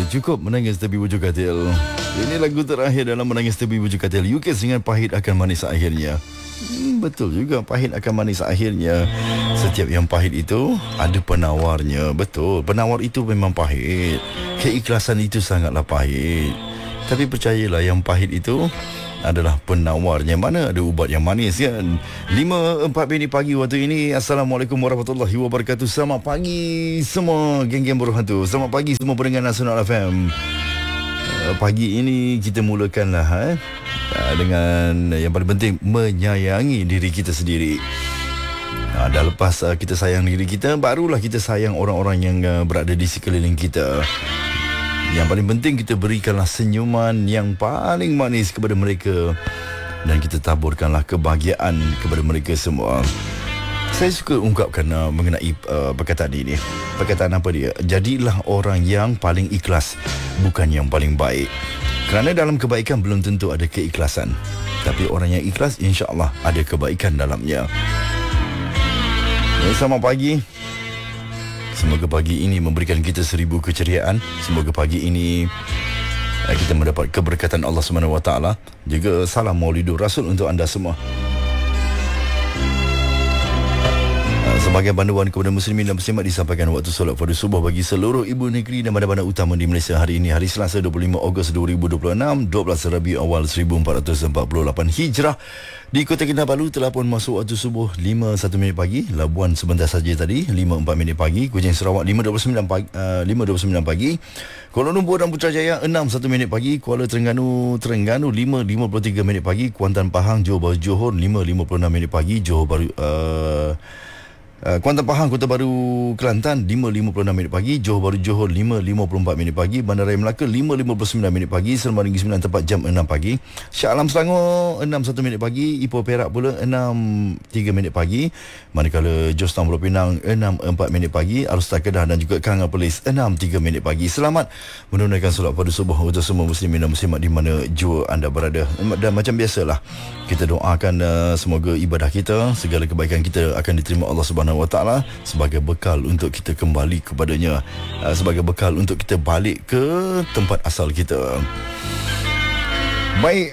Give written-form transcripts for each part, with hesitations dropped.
Cukup menangis tepi bujur katil. Ini lagu terakhir dalam Menangis Tepi Bujur Katil. Yukis dengan Pahit Akan Manis Akhirnya. Betul juga, pahit akan manis akhirnya. Setiap yang pahit itu ada penawarnya. Betul, penawar itu memang pahit. Keikhlasan itu sangatlah pahit. Tapi percayalah, yang pahit itu adalah penawarnya. Mana ada ubat yang manis kan. 5:04 pagi waktu ini. Assalamualaikum warahmatullahi wabarakatuh. Selamat pagi semua geng-geng buruh hantu. Selamat pagi semua pendengar Nasional FM. Pagi ini kita mulakanlah dengan yang paling penting, menyayangi diri kita sendiri. Dah lepas kita sayang diri kita, barulah kita sayang orang-orang yang berada di sekeliling kita. Yang paling penting, kita berikanlah senyuman yang paling manis kepada mereka, dan kita taburkanlah kebahagiaan kepada mereka semua. Saya suka ungkapkan mengenai perkataan ini. Perkataan apa dia? Jadilah orang yang paling ikhlas, bukan yang paling baik. Kerana dalam kebaikan belum tentu ada keikhlasan, tapi orang yang ikhlas insya-Allah ada kebaikan dalamnya. Selamat pagi. Semoga pagi ini memberikan kita 1000 keceriaan. Semoga pagi ini kita mendapat keberkatan Allah SWT. Juga salam Maulidur Rasul untuk anda semua. Sebagai panduan kepada muslimin dan muslimat, disampaikan waktu solat fardu subuh bagi seluruh ibu negeri dan bandar-bandar utama di Malaysia hari ini, hari Selasa 25 Ogos 2026, 12 Rabiul Awal 1448 Hijrah. Di Kota Kinabalu telah pun masuk waktu subuh 5:01 pagi. Labuan sebentar saja tadi 5:04 pagi. Kuching Sarawak 5:29 pagi. Kuala Lumpur dan Putrajaya 6:01 pagi. Kuala Terengganu 5:53 pagi. Kuantan Pahang Johor Bahru Johor 5:56 pagi. Johor Bahru Kuantan Pahang Kota Baru Kelantan 5:56 pagi. Johor Bahru Johor 5:54 pagi. Bandaraya Melaka 5:59 pagi. Selama Negeri Sembilan tepat jam 6 pagi. Shah Alam Selangor 6:01 pagi. Ipoh Perak pula 6:03 pagi. Manakala Jostown Pulau Pinang 6:04 pagi. Alustar Kedah dan juga Kanga Perlis 6:03 pagi. Selamat menunaikan solat fardu subuh untuk semua muslimin dan muslimat di mana jua anda berada. Dan macam biasalah, kita doakan semoga ibadah kita, segala kebaikan kita akan diterima Allah Subhanahu wa Ta'ala sebagai bekal untuk kita kembali kepadanya, sebagai bekal untuk kita balik ke tempat asal kita. Baik,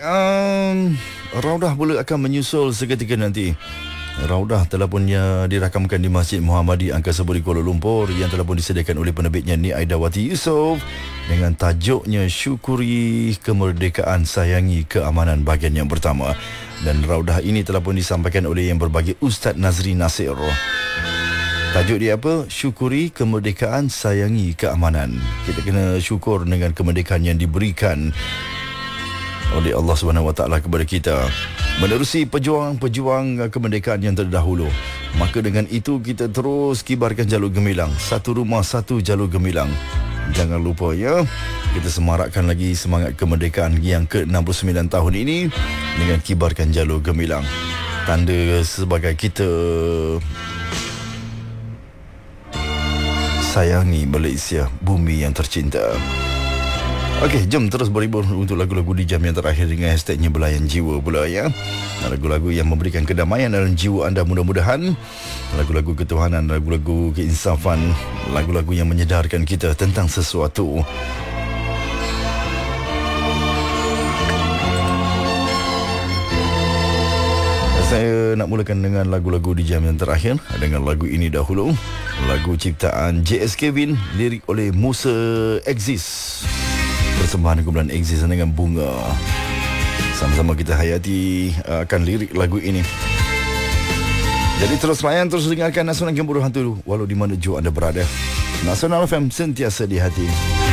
Raudah pula akan menyusul seketika nanti. Raudah telah pun dirakamkan di Masjid Muhammadi Angkasa Puri Kuala Lumpur, yang telah pun disediakan oleh penerbitnya Ni Aidawati Yusof, dengan tajuknya Syukuri Kemerdekaan, Sayangi Keamanan bahagian yang pertama. Dan Raudah ini telah pun disampaikan oleh yang berbahagia Ustaz Nazri Nasir. Tajuk dia apa? Syukuri Kemerdekaan, Sayangi Keamanan. Kita kena syukur dengan kemerdekaan yang diberikan oleh Allah Subhanahu wa Ta'ala kepada kita, menerusi pejuang-pejuang kemerdekaan yang terdahulu. Maka dengan itu kita terus kibarkan jalur gemilang. Satu rumah, satu jalur gemilang. Jangan lupa ya, kita semarakkan lagi semangat kemerdekaan yang ke-69 tahun ini dengan kibarkan jalur gemilang. Tanda sebagai kita sayangi Malaysia, bumi yang tercinta. Okey, jom terus berhibur untuk lagu-lagu di jam yang terakhir dengan hashtagnya Belayan Jiwa pula ya. Lagu-lagu yang memberikan kedamaian dalam jiwa anda mudah-mudahan. Lagu-lagu ketuhanan, lagu-lagu keinsafan, lagu-lagu yang menyedarkan kita tentang sesuatu. Saya nak mulakan dengan lagu-lagu di jam yang terakhir dengan lagu ini dahulu. Lagu ciptaan J.S. Kevin, lirik oleh Musa Exis. Persembahan kumpulan Exis dengan Bunga. Sama-sama kita hayati akan lirik lagu ini. Jadi terus layan, terus dengarkan Nasional Game Buruh Hantu walau di mana jua anda berada. Nasional FM sentiasa di hati.